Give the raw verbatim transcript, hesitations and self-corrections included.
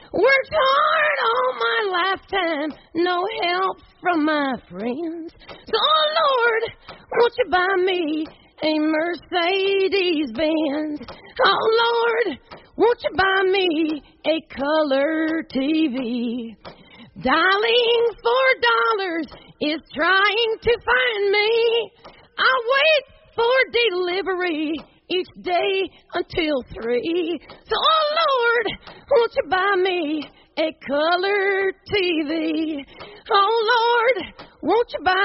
Worked hard all my lifetime, no help from my friends. So, Lord, won't you buy me a Mercedes Benz? Oh, Lord, won't you buy me a color T V? Dialing for dollars is trying to find me. I wait for delivery each day until three. So, oh, Lord, won't you buy me a color T V? Oh, Lord, won't you buy